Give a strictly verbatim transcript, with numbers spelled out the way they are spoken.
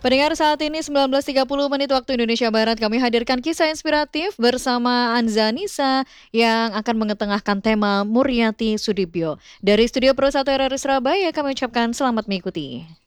Pendengar saat ini sembilan belas tiga puluh menit waktu Indonesia Barat kami hadirkan kisah inspiratif bersama Anza Nisa yang akan mengetengahkan tema Muriati Sudibyo. Dari Studio Pro satu R R I Surabaya kami ucapkan selamat mengikuti.